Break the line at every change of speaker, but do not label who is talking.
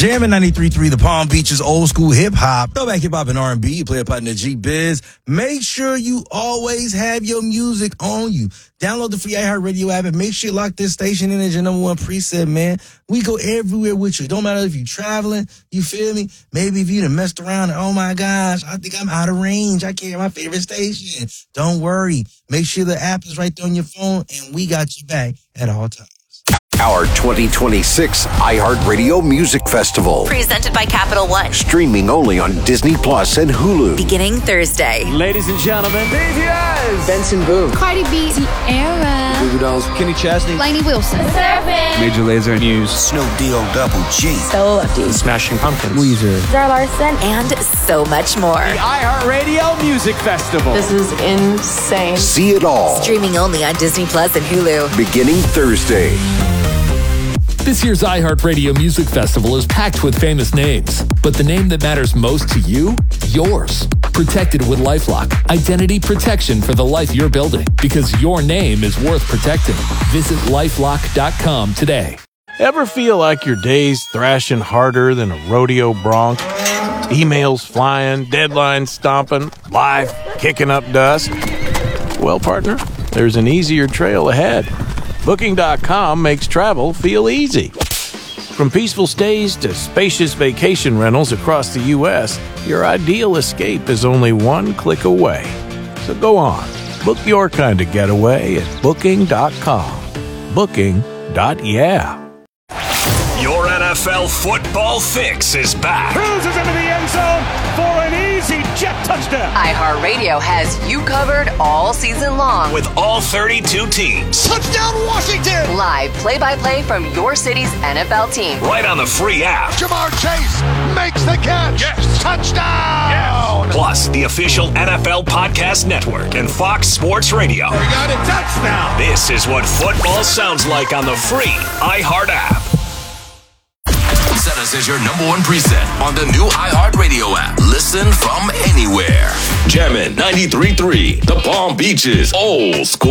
Jamming 93.3, the Palm Beaches old school hip hop. Throwback hip hop and R&B. You play a part in the G-Biz. Make sure you always have your music on you. Download the free iHeartRadio app and make sure you lock this station in as your number one preset, man. We go everywhere with you. Don't matter if you're traveling, you feel me? Maybe if you done messed around and, oh my gosh, I think I'm out of range. I can't hear my favorite station. Don't worry. Make sure the app is right there on your phone and we got you back at all times.
Our 2026 iHeartRadio Music Festival.
Presented by Capital One.
Streaming only on Disney Plus and Hulu.
Beginning Thursday.
Ladies and gentlemen,
BTS, Benson Boone,
Cardi B, Sierra,
Goo Goo Dolls, Kenny Chesney,
Lainey Wilson,
Major Lazer, News,
Snoop Double G,
Stella Lefty,
Smashing Pumpkins,
Weezer,
Zara Larson,
and so much more.
The iHeartRadio Music Festival.
This is insane.
See it all.
Streaming only on Disney Plus and Hulu.
Beginning Thursday.
This year's iHeartRadio Music Festival is packed with famous names, but the name that matters most to you? Yours. Protected with LifeLock. Identity protection for the life you're building, because your name is worth protecting. Visit LifeLock.com today.
Ever feel like your day's thrashing harder than a rodeo bronc? Emails flying, deadlines stomping, life kicking up dust? Well, partner, there's an easier trail ahead. Booking.com makes travel feel easy. From peaceful stays to spacious vacation rentals across the U.S., your ideal escape is only one click away. So go on, book your kind of getaway at Booking.com. Booking.yeah.
Your NFL football fix is back.
Cruises into the end zone for an easy jet touchdown.
iHeartRadio has you covered all season long.
With all 32 teams.
Touchdown Washington!
Live play-by-play from your city's NFL team.
Right on the free app.
Jamar Chase makes the catch. Yes. Touchdown! Yes.
Plus, the official NFL Podcast Network and Fox Sports Radio.
We got a touchdown!
This is what football sounds like on the free iHeart app.
Set us as your number one preset on the new iHeartRadio app. Listen from anywhere.
Jammin' 93.3, the Palm Beaches old school